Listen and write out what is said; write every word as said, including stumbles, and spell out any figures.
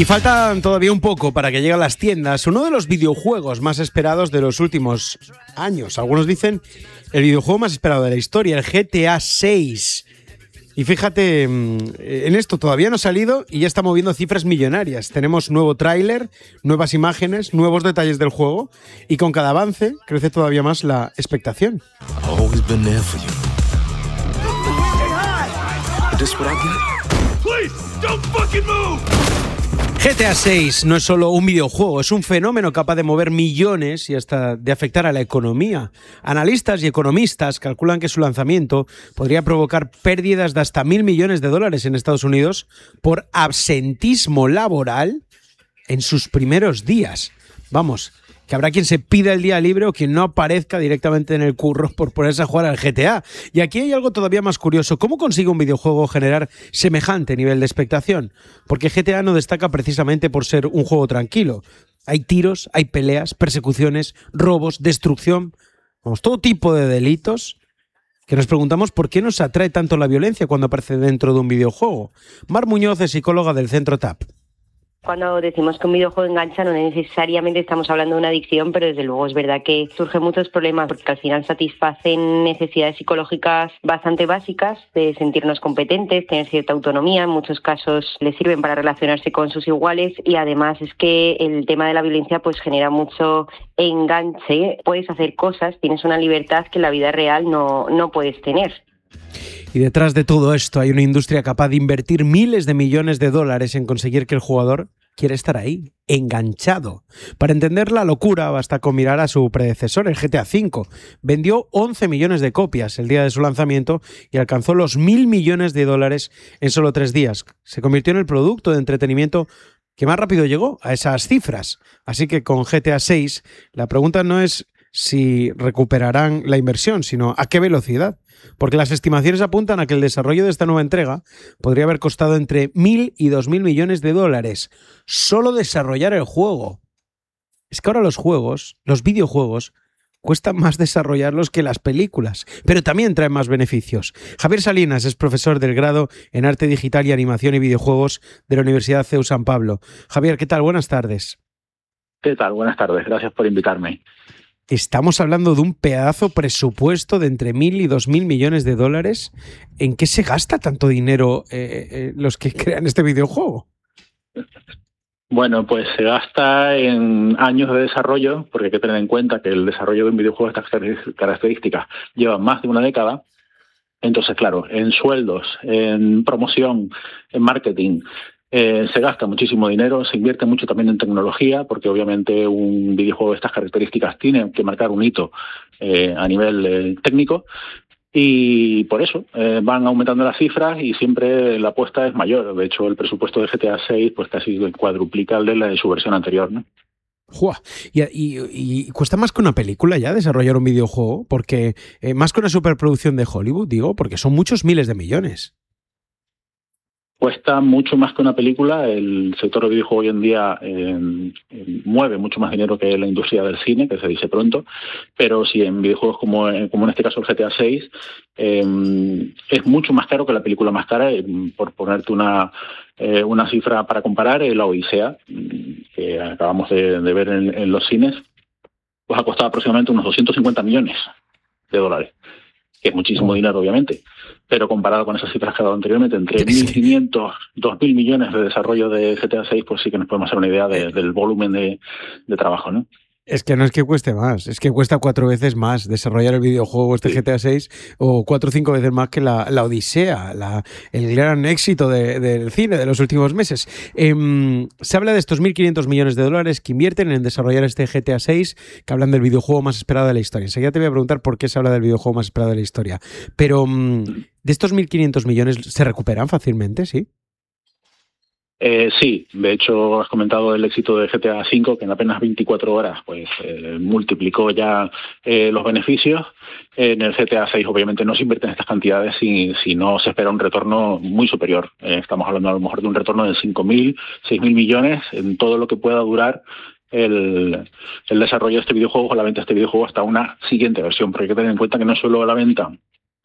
Y falta todavía un poco para que llegue a las tiendas uno de los videojuegos más esperados de los últimos años. Algunos dicen el videojuego más esperado de la historia, el G T A seis. Y fíjate, en esto todavía no ha salido y ya está moviendo cifras millonarias. Tenemos nuevo tráiler, nuevas imágenes, nuevos detalles del juego y con cada avance crece todavía más la expectación. G T A seis no es solo un videojuego, es un fenómeno capaz de mover millones y hasta de afectar a la economía. Analistas y economistas calculan que su lanzamiento podría provocar pérdidas de hasta mil millones de dólares en Estados Unidos por absentismo laboral en sus primeros días. Vamos, que habrá quien se pida el día libre o quien no aparezca directamente en el curro por ponerse a jugar al G T A. Y aquí hay algo todavía más curioso. ¿Cómo consigue un videojuego generar semejante nivel de expectación? Porque G T A no destaca precisamente por ser un juego tranquilo. Hay tiros, hay peleas, persecuciones, robos, destrucción, vamos, todo tipo de delitos que nos preguntamos por qué nos atrae tanto la violencia cuando aparece dentro de un videojuego. Mar Muñoz es psicóloga del Centro T A P. Cuando decimos que un videojuego engancha, no necesariamente estamos hablando de una adicción, pero desde luego es verdad que surgen muchos problemas porque al final satisfacen necesidades psicológicas bastante básicas de sentirnos competentes, tener cierta autonomía, en muchos casos les sirven para relacionarse con sus iguales y además es que el tema de la violencia pues genera mucho enganche, puedes hacer cosas, tienes una libertad que en la vida real no, no puedes tener. Y detrás de todo esto hay una industria capaz de invertir miles de millones de dólares en conseguir que el jugador quiera estar ahí, enganchado. Para entender la locura basta con mirar a su predecesor, el G T A cinco. Vendió once millones de copias el día de su lanzamiento y alcanzó los mil millones de dólares en solo tres días. Se convirtió en el producto de entretenimiento que más rápido llegó a esas cifras. Así que con G T A seis la pregunta no es si recuperarán la inversión, sino a qué velocidad. Porque las estimaciones apuntan a que el desarrollo de esta nueva entrega podría haber costado entre mil y dos mil millones de dólares. Solo desarrollar el juego. Es que ahora los juegos, los videojuegos, cuesta más desarrollarlos que las películas, pero también traen más beneficios. Javier Salinas es profesor del grado en Arte Digital y Animación y Videojuegos de la Universidad C E U San Pablo. Javier, ¿qué tal? Buenas tardes. ¿Qué tal? Buenas tardes. Gracias por invitarme. Estamos hablando de un pedazo presupuesto de entre mil y dos mil millones de dólares. ¿En qué se gasta tanto dinero eh, eh, los que crean este videojuego? Bueno, pues se gasta en años de desarrollo, porque hay que tener en cuenta que el desarrollo de un videojuego de estas características lleva más de una década. Entonces, claro, en sueldos, en promoción, en marketing, Eh, se gasta muchísimo dinero, se invierte mucho también en tecnología, porque obviamente un videojuego de estas características tiene que marcar un hito eh, a nivel eh, técnico, y por eso eh, van aumentando las cifras y siempre la apuesta es mayor. De hecho, el presupuesto de G T A seis pues casi cuadruplica el de, la, de su versión anterior, ¿no? ¡Jua! Y, y, y cuesta más que una película ya desarrollar un videojuego, porque eh, más que una superproducción de Hollywood, digo, porque son muchos miles de millones. Cuesta mucho más que una película. El sector de videojuego hoy en día eh, mueve mucho más dinero que la industria del cine, que se dice pronto, pero sí en videojuegos como, como en este caso el G T A seis, eh, es mucho más caro que la película más cara. Eh, por ponerte una, eh, una cifra para comparar, la Odisea, que acabamos de, de ver en, en los cines, pues ha costado aproximadamente unos doscientos cincuenta millones de dólares. Que es muchísimo dinero, obviamente, pero comparado con esas cifras que he dado anteriormente, entre mil quinientos, dos mil millones de desarrollo de G T A seis, pues sí que nos podemos hacer una idea de, del volumen de, de trabajo, ¿no? Es que no es que cueste más, es que cuesta cuatro veces más desarrollar el videojuego este sí. G T A seis, o cuatro o cinco veces más que la, la Odisea, la, el gran éxito de, del cine de los últimos meses. Eh, se habla de estos mil quinientos millones de dólares que invierten en desarrollar este G T A seis, que hablan del videojuego más esperado de la historia. Enseguida te voy a preguntar por qué se habla del videojuego más esperado de la historia. Pero de estos mil quinientos millones, ¿se recuperan fácilmente, sí? Eh, sí, de hecho has comentado el éxito de G T A cinco, que en apenas veinticuatro horas pues eh, multiplicó ya eh, los beneficios. En el G T A seis obviamente no se invierten estas cantidades si, si no se espera un retorno muy superior. Eh, estamos hablando a lo mejor de un retorno de cinco mil, seis mil millones en todo lo que pueda durar el, el desarrollo de este videojuego o la venta de este videojuego hasta una siguiente versión, porque hay que tener en cuenta que no solo la venta